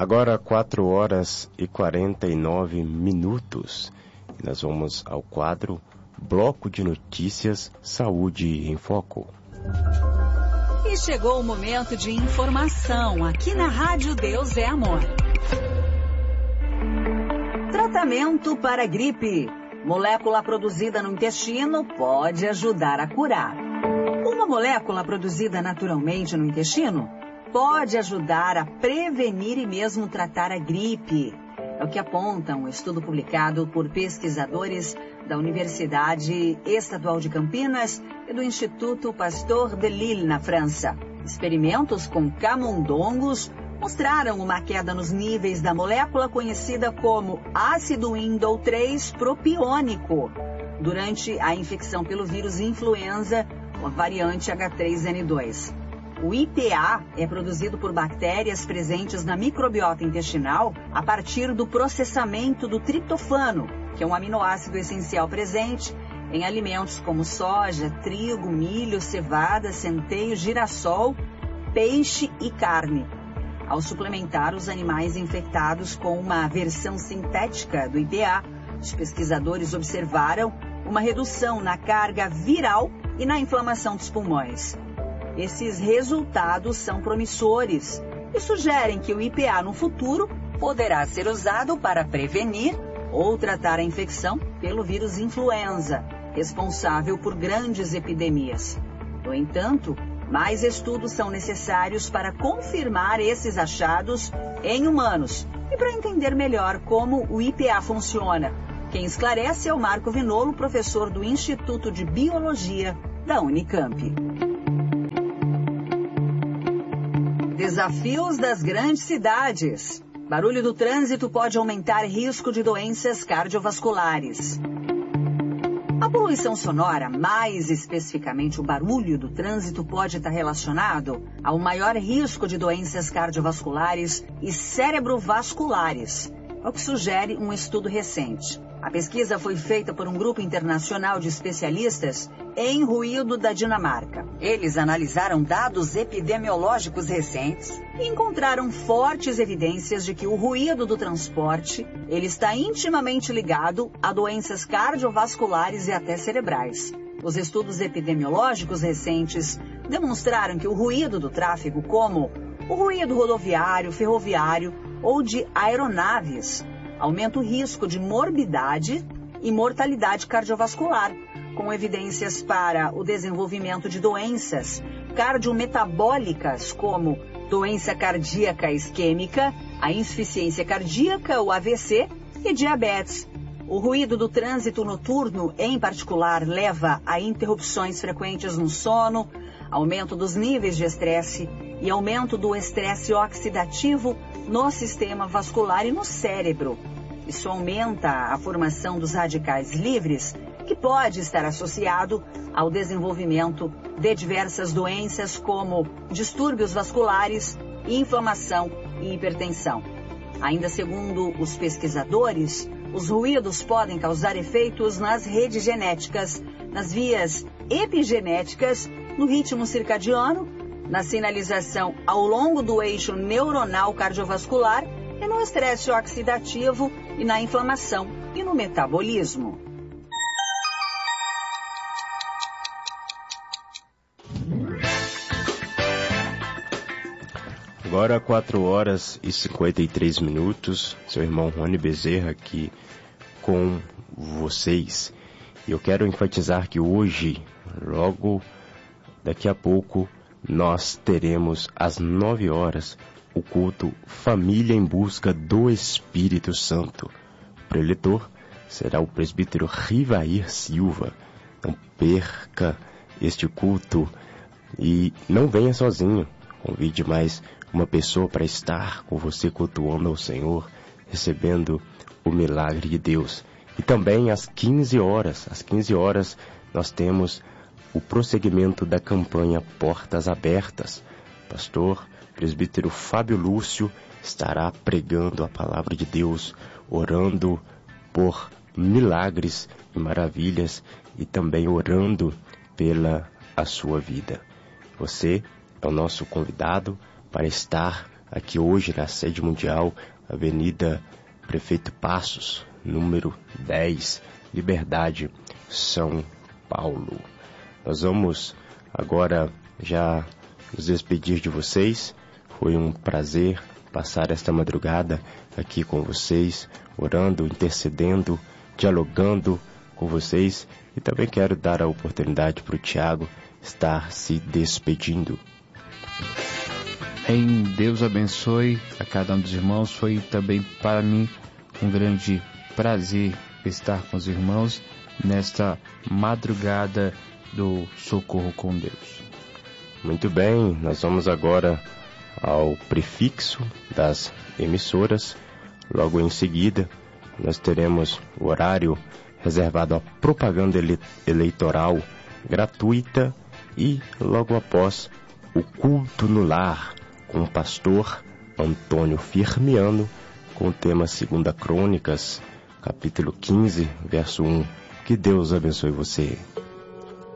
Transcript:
Agora 4 horas e 49 minutos. E nós vamos ao quadro Bloco de Notícias Saúde em Foco. E chegou o momento de informação aqui na Rádio Deus é Amor. Tratamento para gripe. Molécula produzida no intestino pode ajudar a curar. Uma molécula produzida naturalmente no intestino pode ajudar a prevenir e mesmo tratar a gripe. É o que aponta um estudo publicado por pesquisadores da Universidade Estadual de Campinas e do Instituto Pasteur de Lille, na França. Experimentos com camundongos mostraram uma queda nos níveis da molécula conhecida como ácido indol-3 propiônico durante a infecção pelo vírus influenza, a variante H3N2. O IPA é produzido por bactérias presentes na microbiota intestinal a partir do processamento do triptofano, que é um aminoácido essencial presente em alimentos como soja, trigo, milho, cevada, centeio, girassol, peixe e carne. Ao suplementar os animais infectados com uma versão sintética do IPA, os pesquisadores observaram uma redução na carga viral e na inflamação dos pulmões. Esses resultados são promissores e sugerem que o IPA no futuro poderá ser usado para prevenir ou tratar a infecção pelo vírus influenza, responsável por grandes epidemias. No entanto, mais estudos são necessários para confirmar esses achados em humanos e para entender melhor como o IPA funciona. Quem esclarece é o Marco Vinolo, professor do Instituto de Biologia da Unicamp. Desafios das grandes cidades. Barulho do trânsito pode aumentar risco de doenças cardiovasculares. A poluição sonora, mais especificamente o barulho do trânsito, pode estar relacionado ao maior risco de doenças cardiovasculares e cerebrovasculares, é o que sugere um estudo recente. A pesquisa foi feita por um grupo internacional de especialistas em ruído da Dinamarca. Eles analisaram dados epidemiológicos recentes e encontraram fortes evidências de que o ruído do transporte ele está intimamente ligado a doenças cardiovasculares e até cerebrais. Os estudos epidemiológicos recentes demonstraram que o ruído do tráfego, como o ruído rodoviário, ferroviário ou de aeronaves, aumenta o risco de morbidade e mortalidade cardiovascular, com evidências para o desenvolvimento de doenças cardiometabólicas, como doença cardíaca isquêmica, a insuficiência cardíaca, o AVC e diabetes. O ruído do trânsito noturno, em particular, leva a interrupções frequentes no sono, aumento dos níveis de estresse e aumento do estresse oxidativo no sistema vascular e no cérebro. Isso aumenta a formação dos radicais livres, que pode estar associado ao desenvolvimento de diversas doenças como distúrbios vasculares, inflamação e hipertensão. Ainda segundo os pesquisadores, os ruídos podem causar efeitos nas redes genéticas, nas vias epigenéticas, no ritmo circadiano, na sinalização ao longo do eixo neuronal cardiovascular e no estresse oxidativo e na inflamação e no metabolismo. Agora 4 horas e 53 minutos, seu irmão Rony Bezerra aqui com vocês. E eu quero enfatizar que hoje, logo daqui a pouco, nós teremos às 9 horas o culto Família em Busca do Espírito Santo. O preletor será o presbítero Rivair Silva. Não perca este culto e não venha sozinho. Convide mais uma pessoa para estar com você cultuando ao Senhor, recebendo o milagre de Deus. E também às 15 horas nós temos o prosseguimento da campanha Portas Abertas. Pastor presbítero Fábio Lúcio estará pregando a palavra de Deus, orando por milagres e maravilhas e também orando pela a sua vida. Você é o nosso convidado para estar aqui hoje na sede mundial, Avenida Prefeito Passos, número 10, Liberdade, São Paulo. Nós vamos agora já nos despedir de vocês. Foi um prazer passar esta madrugada aqui com vocês, orando, intercedendo, dialogando com vocês. E também quero dar a oportunidade para o Tiago estar se despedindo. Deus abençoe a cada um dos irmãos. Foi também para mim um grande prazer estar com os irmãos nesta madrugada do Socorro com Deus. Muito bem, nós vamos agora ao prefixo das emissoras. Logo em seguida, nós teremos o horário reservado à propaganda eleitoral gratuita e logo após o culto no lar com o pastor Antônio Firmiano com o tema 2 Crônicas, capítulo 15, verso 1. Que Deus abençoe você.